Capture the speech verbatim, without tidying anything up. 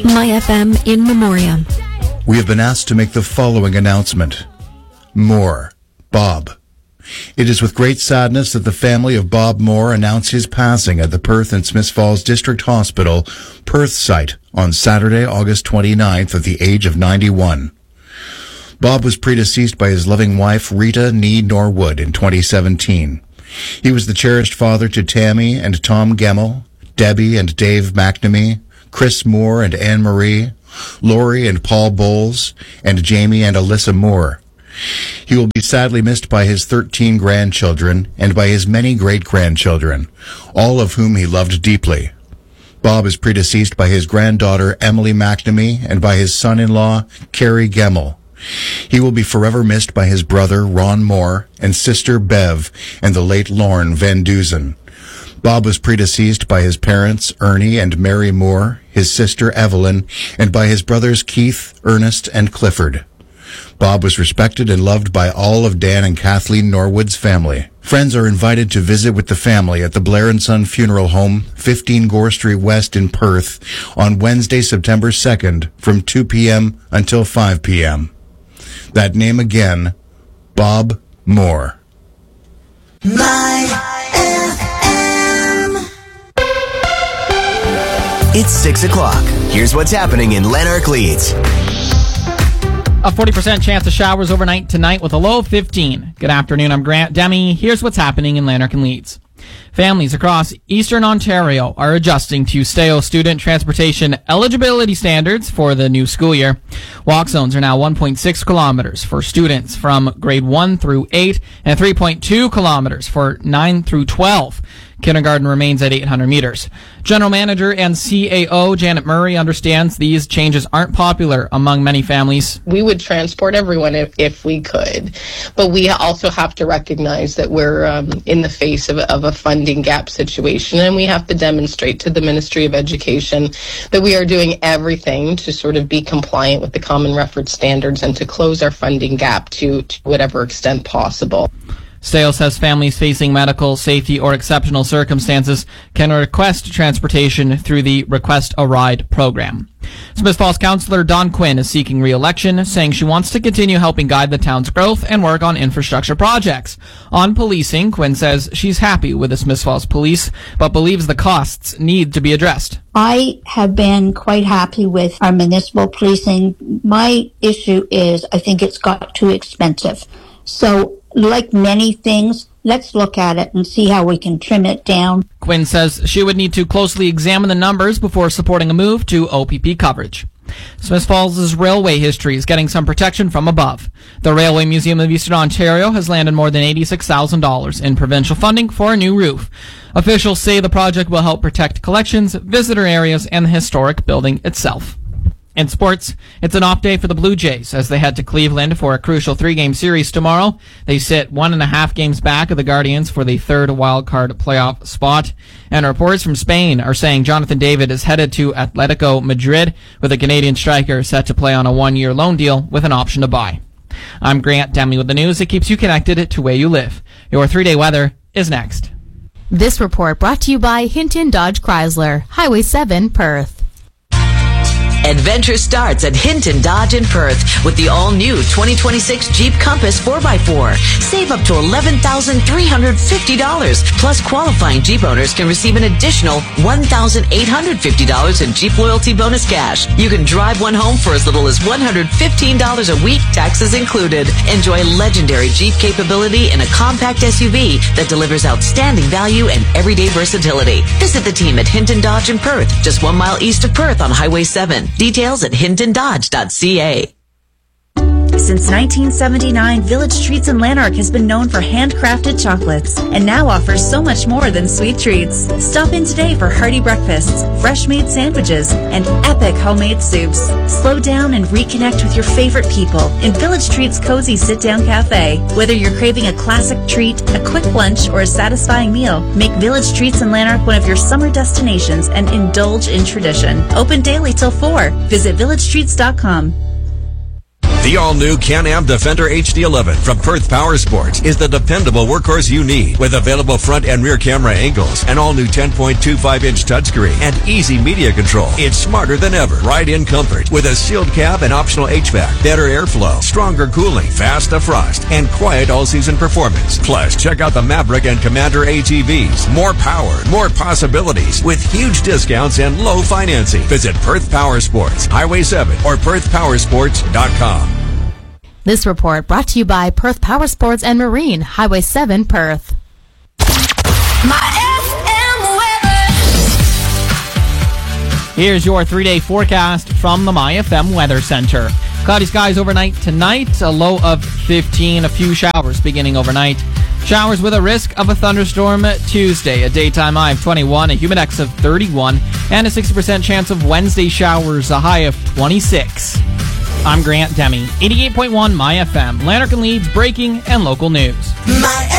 My F M in memoriam. We have been asked to make the following announcement. Moore, Bob. It is with great sadness that the family of Bob Moore announce his passing at the Perth and Smiths Falls District Hospital, Perth site, on Saturday, August twenty-ninth, at the age of ninety-one. Bob was predeceased by his loving wife, Rita Nee Norwood, in twenty seventeen. He was the cherished father to Tammy and Tom Gemmell, Debbie and Dave McNamee, Chris Moore and Anne Marie, Lori and Paul Bowles, and Jamie and Alyssa Moore. He will be sadly missed by his thirteen grandchildren and by his many great-grandchildren, all of whom he loved deeply. Bob is predeceased by his granddaughter, Emily McNamee, and by his son-in-law, Carrie Gemmell. He will be forever missed by his brother, Ron Moore, and sister, Bev, and the late Lorne Van Dusen. Bob was predeceased by his parents, Ernie and Mary Moore, his sister, Evelyn, and by his brothers, Keith, Ernest, and Clifford. Bob was respected and loved by all of Dan and Kathleen Norwood's family. Friends are invited to visit with the family at the Blair and Son Funeral Home, fifteen Gore Street West in Perth, on Wednesday, September second, from two p.m. until five p.m. That name again, Bob Moore. My It's six o'clock. Here's what's happening in Lanark Leeds. A forty percent chance of showers overnight tonight with a low of fifteen. Good afternoon, I'm Grant Demi. Here's what's happening in Lanark and Leeds. Families across Eastern Ontario are adjusting to S T E O student transportation eligibility standards for the new school year. Walk zones are now one point six kilometers for students from grade one through eight and three point two kilometers for nine through twelve. Kindergarten remains at eight hundred meters. General Manager and C A O Janet Murray understands these changes aren't popular among many families. We would transport everyone if, if we could, but we also have to recognize that we're um, in the face of, of a funding gap situation, and we have to demonstrate to the Ministry of Education that we are doing everything to sort of be compliant with the Common Reference Standards and to close our funding gap to, to whatever extent possible. S T E O says families facing medical, safety, or exceptional circumstances can request transportation through the Request a Ride program. Smiths Falls Councillor Dawn Quinn is seeking re-election, saying she wants to continue helping guide the town's growth and work on infrastructure projects. On policing, Quinn says she's happy with the Smiths Falls Police, but believes the costs need to be addressed. I have been quite happy with our municipal policing. My issue is I think it's got too expensive. So, like many things, let's look at it and see how we can trim it down. Quinn says she would need to closely examine the numbers before supporting a move to O P P coverage. Smiths Falls' railway history is getting some protection from above. The Railway Museum of Eastern Ontario has landed more than eighty-six thousand dollars in provincial funding for a new roof. Officials say the project will help protect collections, visitor areas, and the historic building itself. In sports, it's an off day for the Blue Jays as they head to Cleveland for a crucial three-game series tomorrow. They sit one and a half games back of the Guardians for the third wildcard playoff spot. And reports from Spain are saying Jonathan David is headed to Atletico Madrid, with a Canadian striker set to play on a one-year loan deal with an option to buy. I'm Grant Demi with the news that keeps you connected to where you live. Your three-day weather is next. This report brought to you by Hinton Dodge Chrysler, Highway seven, Perth. Adventure starts at Hinton Dodge in Perth with the all-new twenty twenty-six Jeep Compass four by four. Save up to eleven thousand three hundred fifty dollars. Plus, qualifying Jeep owners can receive an additional one thousand eight hundred fifty dollars in Jeep Loyalty Bonus cash. You can drive one home for as little as one hundred fifteen dollars a week, taxes included. Enjoy legendary Jeep capability in a compact S U V that delivers outstanding value and everyday versatility. Visit the team at Hinton Dodge in Perth, just one mile east of Perth on Highway seven. Details at hinton dodge dot c a. Since nineteen seventy-nine, Village Treats in Lanark has been known for handcrafted chocolates and now offers so much more than sweet treats. Stop in today for hearty breakfasts, fresh-made sandwiches, and epic homemade soups. Slow down and reconnect with your favorite people in Village Treats' cozy sit-down cafe. Whether you're craving a classic treat, a quick lunch, or a satisfying meal, make Village Treats in Lanark one of your summer destinations and indulge in tradition. Open daily till four. Visit village treats dot com. The all-new Can-Am Defender H D eleven from Perth Power Sports is the dependable workhorse you need with available front and rear camera angles, an all-new ten point two five inch touchscreen, and easy media control. It's smarter than ever. Ride-in comfort with a sealed cab and optional H V A C, better airflow, stronger cooling, fast defrost, and quiet all-season performance. Plus, check out the Maverick and Commander A T Vs. More power, more possibilities with huge discounts and low financing. Visit Perth Power Sports, Highway seven, or perth power sports dot com. This report brought to you by Perth Power Sports and Marine, Highway seven, Perth. Here's your three-day forecast from the My F M Weather Center. Cloudy skies overnight tonight, a low of fifteen, a few showers beginning overnight. Showers with a risk of a thunderstorm Tuesday, a daytime high of twenty-one, a humidex of thirty-one, and a sixty percent chance of Wednesday showers, a high of twenty-six. I'm Grant Demi, eighty-eight point one My F M, Lanark and Leeds breaking and local news. My